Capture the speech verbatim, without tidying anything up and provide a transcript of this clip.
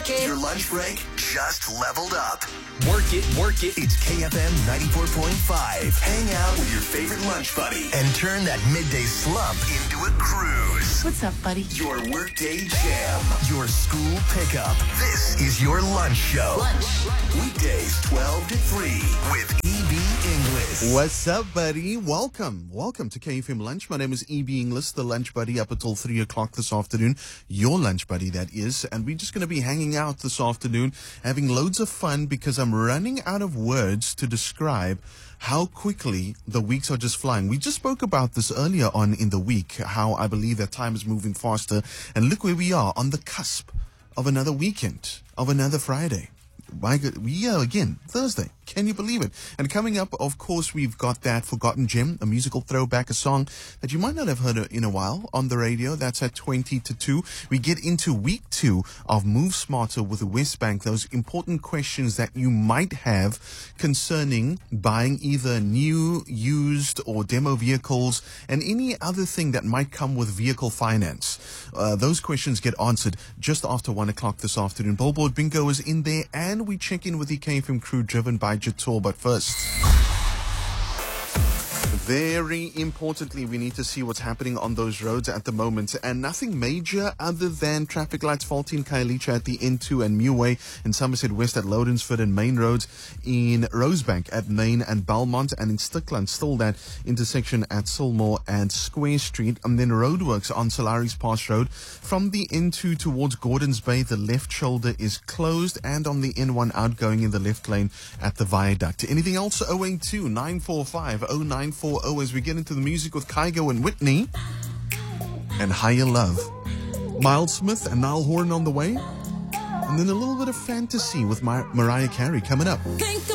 Your lunch break just leveled up. Work it, work it. It's K F M ninety-four point five. Hang out with your favorite lunch buddy and turn that midday slump into a cruise. What's up, buddy? Your workday jam. Your school pickup. This is your lunch show. Lunch. Weekdays twelve to three with E B English. What's up, buddy? Welcome. Welcome to K F M Lunch. My name is E B English, the lunch buddy, up until three o'clock this afternoon. Your lunch buddy, that is. And we're just going to be hanging out this afternoon, having loads of fun because I'm running out of words to describe how quickly the weeks are just flying. We just spoke about this earlier on in the week, how I believe that time is moving faster. And look where we are, on the cusp of another weekend, of another Friday. My God, we are again Thursday. Can you believe it? And coming up, of course, we've got that Forgotten Gem, a musical throwback, a song that you might not have heard in a while on the radio. That's at twenty to two. We get into week two of Move Smarter with Westbank, those important questions that you might have concerning buying either new, used, or demo vehicles, and any other thing that might come with vehicle finance. Uh, those questions get answered just after one o'clock this afternoon. Billboard Bingo is in there, and we check in with the K F M crew driven by Jator. But first, very importantly, we need to see what's happening on those roads at the moment, and nothing major other than traffic lights faulty in Khayelitsha at the N two and Muway, in Somerset West at Loudensford and Main Roads, in Rosebank at Main and Belmont, and in Stickland, still that intersection at Silmore and Square Street, and then roadworks on Solaris Pass Road. From the N two towards Gordons Bay, the left shoulder is closed, and on the N one outgoing in the left lane at the viaduct. Anything else? oh eight two, nine four five, oh nine four oh as we get into the music with Kygo and Whitney and Higher Love. Miles Smith and Niall Horan on the way, and then a little bit of fantasy with Mar- Mariah Carey coming up. Think